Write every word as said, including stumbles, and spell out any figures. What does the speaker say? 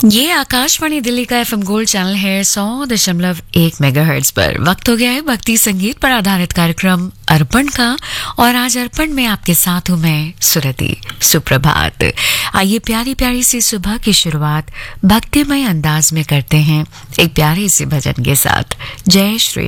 ये आकाशवाणी दिल्ली का FM gold channel है सौ दशमलव एक मेगाहर्ट्ज पर। वक्त हो गया है भक्ति संगीत पर आधारित कार्यक्रम अर्पण का, और आज अर्पण में आपके साथ हूं मैं सुरति। सुप्रभात। आइए प्यारी प्यारी सी सुबह की शुरुआत भक्तिमय अंदाज में करते हैं एक प्यारे से भजन के साथ। जय श्री